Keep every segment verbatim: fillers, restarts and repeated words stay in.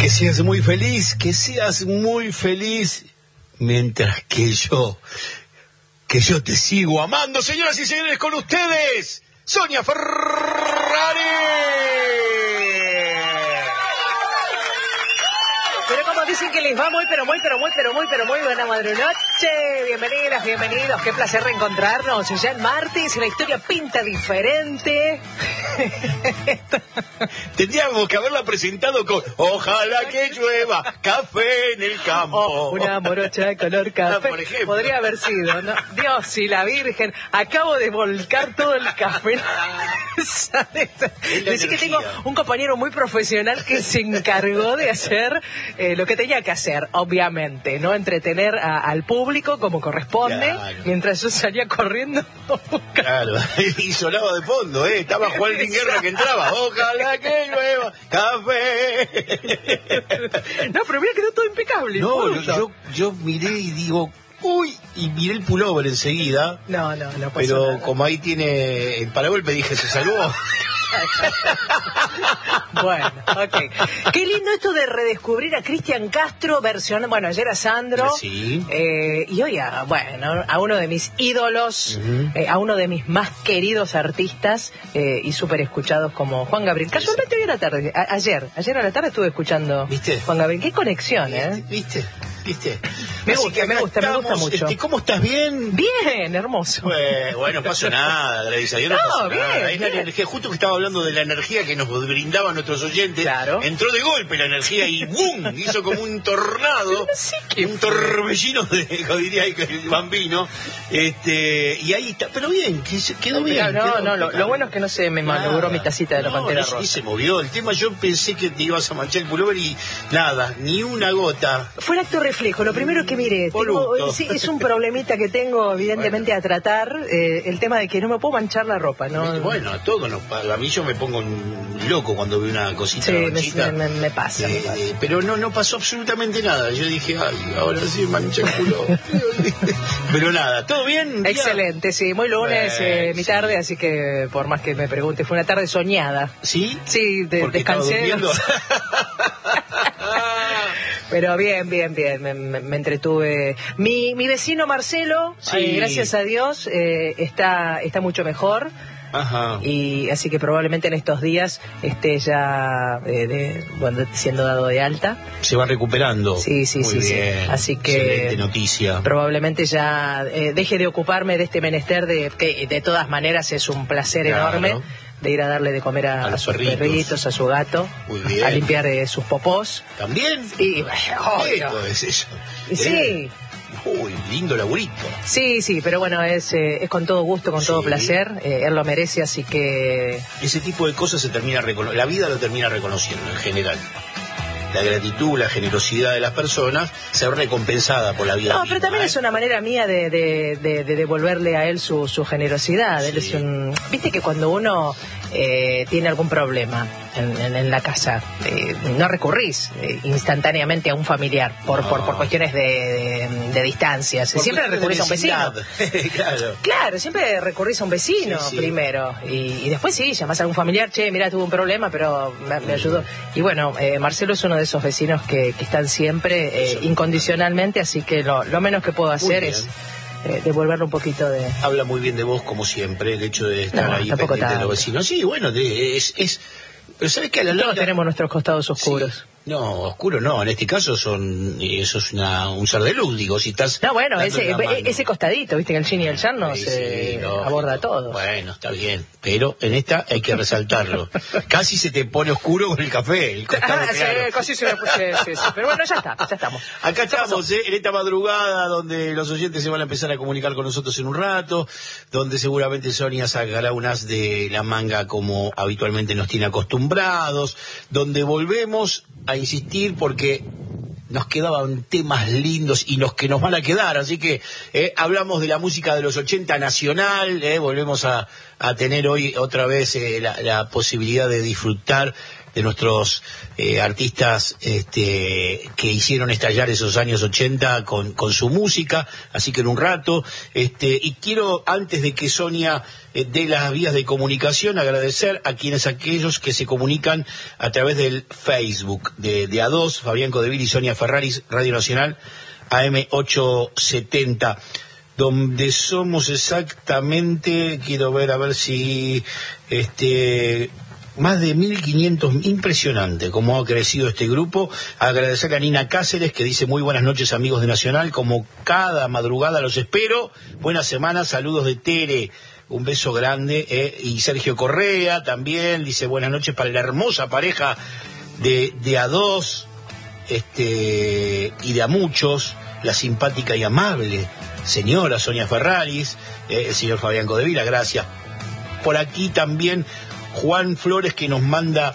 Que seas muy feliz, que seas muy feliz, mientras que yo, que yo te sigo amando, señoras y señores, con ustedes, Sonia Ferrari. Pero como dicen que les va muy, pero muy, pero muy, pero muy, pero muy buena madrugada. Bienvenidas, bienvenidos. Qué placer reencontrarnos. Ya en martes la historia pinta diferente. Tendríamos que haberla presentado con ojalá que llueva, café en el campo. Oh, una morocha de color café. Por ejemplo. Podría haber sido, ¿no? Dios y la Virgen. Acabo de volcar todo el café. Decí que tengo un compañero muy profesional que se encargó de hacer eh, lo que tenía que hacer, obviamente, ¿no? Entretener a, al público como corresponde, claro, mientras yo salía corriendo. Claro, y sonaba de fondo, ¿eh? Estaba Juan Luis Guerra que entraba, ojalá que llueva, café. No, pero mira, quedó todo impecable. No, no yo, yo miré y digo, uy, y miré el pullover enseguida. No, no, no pasó Pero nada. Como ahí tiene el paragolpe, dije, se salvó. Bueno, ok. Qué lindo esto de redescubrir a Cristian Castro, versión, bueno, ayer a Sandro, sí. eh, y hoy a, bueno, a uno de mis ídolos, uh-huh. eh, a uno de mis más queridos artistas eh, y súper escuchados como Juan Gabriel. Casualmente hoy a la tarde, a, ayer, ayer a la tarde estuve escuchando ¿Viste? Juan Gabriel. Qué conexión, ¿eh? ¿Viste? ¿Viste? Me Así gusta, me gusta, estamos, me gusta mucho. Este, ¿Cómo estás? ¿Bien? Bien, hermoso. Bueno, bueno, no pasó nada, gracias a Dios no, no pasó bien, nada. Es la bien. energía, justo que estaba hablando de la energía que nos brindaban nuestros oyentes. Claro. Entró de golpe la energía y ¡bum! Hizo como un tornado, no sé qué un torbellino de, diría el bambino. Este, y ahí está, pero bien, quedó bien. No, quedó, no, lo, lo bueno es que no se me malogró mi tacita de la no, Pantera y, Rosa. Y se movió. El tema, yo pensé que te ibas a manchar el pullover y nada, ni una gota. Fue el acto reflejo. Lo primero que miré, tengo, sí, es un problemita que tengo evidentemente bueno. a tratar, eh, el tema de que no me puedo manchar la ropa, ¿no? Bueno, a todos nos pasa. A mí yo me pongo loco cuando veo una cosita. Sí, me, me, me pasa, eh, me pasa. Eh, pero no, no pasó absolutamente nada. Yo dije, ay, ahora sí mancha el culo. Pero nada, ¿todo bien? Excelente, sí, muy lunes, bueno, eh, mi tarde, sí. Así que por más que me pregunte, fue una tarde soñada. ¿Sí? Sí, de, descansé. Pero bien, bien, bien, me, me, me entretuve. Mi, mi vecino Marcelo, sí. eh, gracias a Dios, eh, está, está mucho mejor. Ajá. Y así que probablemente en estos días esté ya eh, de, bueno, siendo dado de alta. Se va recuperando. Sí, sí, Muy sí, bien. sí. Así que excelente noticia. Probablemente ya eh, deje de ocuparme de este menester de que de todas maneras es un placer claro. enorme de ir a darle de comer a, a, a sus perritos. perritos, a su gato, Muy bien. a limpiar eh, sus popós. ¿También? Y bueno, ¿Qué es eso? Y sí. Eh. Uy, lindo laburito. Sí, sí, pero bueno, es, eh, es con todo gusto, con sí. todo placer. Eh, él lo merece, así que... Ese tipo de cosas se termina recono- la vida lo termina reconociendo en general. La gratitud, la generosidad de las personas se ve recompensada por la vida. No, misma, pero también ¿eh? es una manera mía de, de, de, de devolverle a él su, su generosidad. Sí. Él es un... Viste que cuando uno eh, tiene algún problema en, en, en la casa, eh, no recurrís eh, instantáneamente a un familiar por, no. por, por cuestiones de, de, de distancias. Por siempre recurrís a un vecino. Claro. Claro, siempre recurrís a un vecino sí, sí. primero. Y, y después sí, llamás a algún familiar, che, mira, tuve un problema, pero me, me ayudó. Y bueno, eh, Marcelo es uno de esos vecinos que, que están siempre eh, incondicionalmente, así que lo, lo menos que puedo hacer es eh, devolverle un poquito de... Habla muy bien de vos, como siempre, el hecho de estar no, ahí pendiente tanto. de los vecinos. Sí, bueno, de, es, es... Pero ¿sabes qué? A la Todos larga... tenemos nuestros costados oscuros. Sí. No, oscuro no, en este caso son eso es una, un ser de luz, digo, si estás... No, bueno, ese, ese costadito, viste que el yin y el yang nos sí, eh, sí, no, aborda todo. Bueno, está bien, pero en esta hay que resaltarlo. Casi se te pone oscuro con el café, el costado ah, claro. Sí, casi se me puse, sí, sí. Pero bueno, ya está, ya estamos. Acá estamos, eh, en esta madrugada donde los oyentes se van a empezar a comunicar con nosotros en un rato, donde seguramente Sonia sacará un as de la manga como habitualmente nos tiene acostumbrados, donde volvemos a insistir porque nos quedaban temas lindos y los que nos van a quedar, así que eh, hablamos de la música de los ochenta nacional, eh, volvemos a, a tener hoy otra vez eh, la, la posibilidad de disfrutar de nuestros eh, artistas este, que hicieron estallar esos años ochenta con, con su música, así que en un rato, este, y quiero, antes de que Sonia eh, dé las vías de comunicación, agradecer a quienes aquellos que se comunican a través del Facebook de, de A dos, Fabián Codevil y Sonia Ferraris, Radio Nacional, A M ochocientos setenta, donde somos exactamente, quiero ver a ver si este más de mil quinientos, impresionante cómo ha crecido este grupo. Agradecer a Nina Cáceres, que dice: muy buenas noches, amigos de Nacional, como cada madrugada los espero, buena semana, saludos de Tere, un beso grande, eh. Y Sergio Correa también dice: buenas noches para la hermosa pareja de, de A dos, este, y de a muchos, la simpática y amable señora Sonia Ferraris, eh, el señor Fabián Codevila, gracias. Por aquí también Juan Flores, que nos manda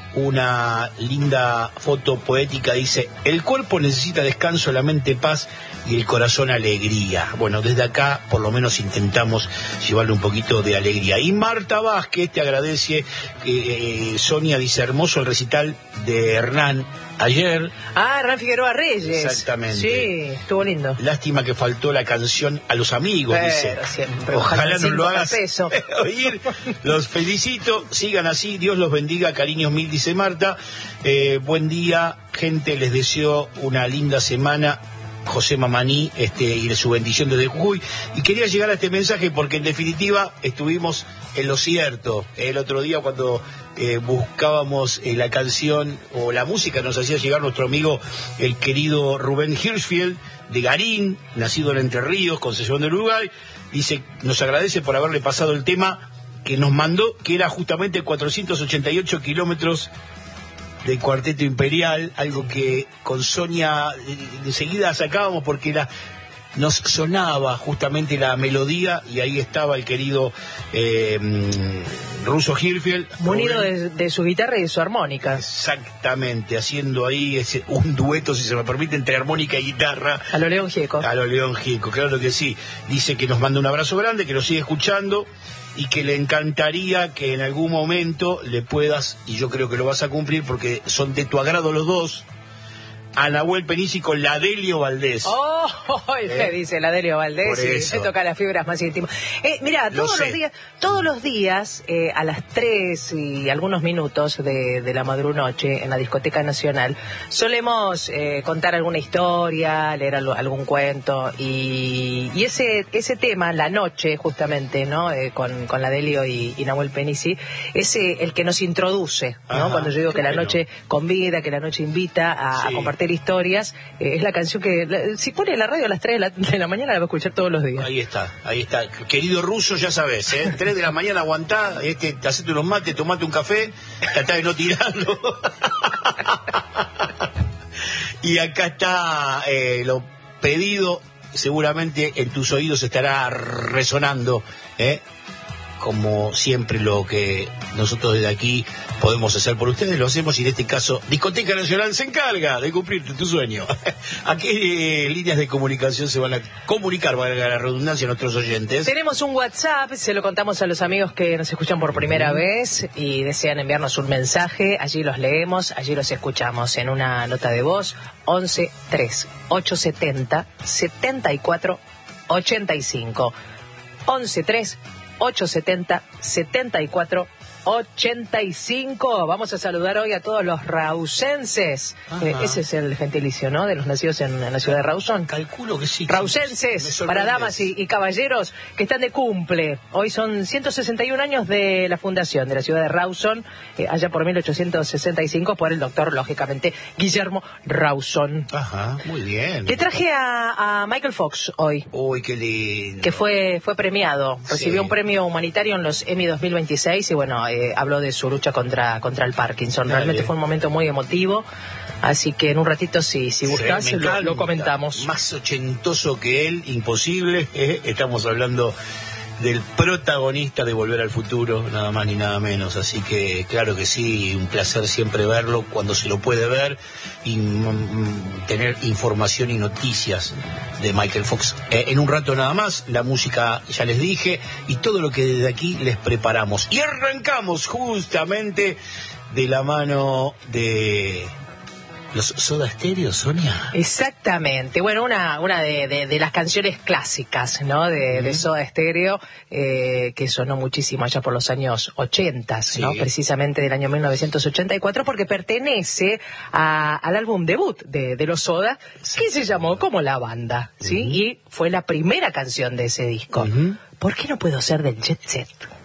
una linda foto poética, dice: el cuerpo necesita descanso, la mente paz y el corazón alegría. Bueno, desde acá por lo menos intentamos llevarle un poquito de alegría. Y Marta Vázquez te agradece, que eh, Sonia dice: hermoso el recital de Hernán ayer. Ah, Hernán Figueroa Reyes. Exactamente. Sí, estuvo lindo. Lástima que faltó la canción A los amigos, Pero dice. siempre, ojalá nos lo hagas peso. oír. Los felicito, sigan así, Dios los bendiga, cariños mil, dice Marta. Eh, buen día, gente, les deseo una linda semana. José Mamaní, este, y de su bendición desde Jujuy. Y quería llegar a este mensaje porque en definitiva estuvimos en lo cierto. El otro día cuando eh, buscábamos eh, la canción o la música, nos hacía llegar nuestro amigo el querido Rubén Hirschfield de Garín, nacido en Entre Ríos, Concepción del Uruguay. Dice, nos agradece por haberle pasado el tema que nos mandó, que era justamente cuatrocientos ochenta y ocho kilómetros del Cuarteto Imperial, algo que con Sonia enseguida sacábamos porque la, nos sonaba justamente la melodía, y ahí estaba el querido eh, Russo Hirschfield. Munido de, de su guitarra y de su armónica. Exactamente, haciendo ahí ese, un dueto, si se me permite, entre armónica y guitarra. A lo León Gieco. A lo León Gieco, claro que sí. Dice que nos manda un abrazo grande, que nos sigue escuchando, y que le encantaría que en algún momento le puedas, y yo creo que lo vas a cumplir porque son de tu agrado los dos, a Nahuel Penisi con la Delio Valdés. ¡Oh! ¿Eh? Dice la Delio Valdés, y se toca las fibras más íntimas. Eh, mira, todos los días, todos los días eh, a las tres y algunos minutos de, de la madrunoche en la Discoteca Nacional, solemos eh, contar alguna historia, leer algo, algún cuento, y, y ese ese tema, la noche, justamente, ¿no? Eh, con, con la Delio y, y Nahuel Penisi, es eh, el que nos introduce, ¿no? Ajá, cuando yo digo que bueno. La noche convida, que la noche invita a, sí. a compartir historias, eh, es la canción que la, si pone la radio a las tres de la, de la mañana la va a escuchar todos los días. Ahí está, ahí está. Querido Russo, ya sabes, ¿eh? tres de la mañana aguantá, este, te hacete unos mates, tomate un café, tratá de no tirarlo. Y acá está eh, lo pedido, seguramente en tus oídos estará resonando, ¿eh? Como siempre lo que nosotros desde aquí podemos hacer por ustedes, lo hacemos, y en este caso Discoteca Nacional se encarga de cumplirte tu sueño. ¿A qué eh, líneas de comunicación se van a comunicar, valga la redundancia, a nuestros oyentes? Tenemos un WhatsApp, se lo contamos a los amigos que nos escuchan por primera mm. vez y desean enviarnos un mensaje, allí los leemos, allí los escuchamos en una nota de voz. Once tres ocho setenta setenta y cuatro ochenta y cinco. Once tres ocho setenta setenta y cuatro ochenta y cinco. Vamos a saludar hoy a todos los rausenses. Eh, ese es el gentilicio, ¿no? De los nacidos en, en la ciudad de Rawson. Calculo que sí. Rausenses, para damas y, y caballeros que están de cumple. Hoy son ciento sesenta y un años de la fundación de la ciudad de Rawson, eh, allá por mil ochocientos sesenta y cinco, por el doctor, lógicamente, Guillermo Rawson. Ajá, muy bien. Le traje a, a Michael Fox hoy. Uy, qué lindo. Que fue, fue premiado. Recibió sí. un premio humanitario en los Emmy dos mil veintiséis y bueno, eh, Eh, habló de su lucha contra contra el Parkinson. Dale. Realmente fue un momento muy emotivo, así que en un ratito, si, si gustás, sí, lo, lo comentamos. Más ochentoso que él, imposible. Eh, estamos hablando del protagonista de Volver al Futuro, nada más ni nada menos. Así que claro que sí, un placer siempre verlo cuando se lo puede ver y mm, tener información y noticias de Michael Fox. Eh, en un rato nada más, la música ya les dije y todo lo que desde aquí les preparamos. Y arrancamos justamente de la mano de los Soda Stereo, Sonia. Exactamente. Bueno, una una de, de, de las canciones clásicas, ¿no? De, uh-huh. de Soda Stereo, eh, que sonó muchísimo allá por los años ochenta, sí. ¿no? Precisamente del año mil novecientos ochenta y cuatro, porque pertenece a, al álbum debut de, de los Soda, sí. que se llamó como La Banda, ¿sí? Uh-huh. Y fue la primera canción de ese disco. Uh-huh. ¿Por qué no puedo ser del Jet Set?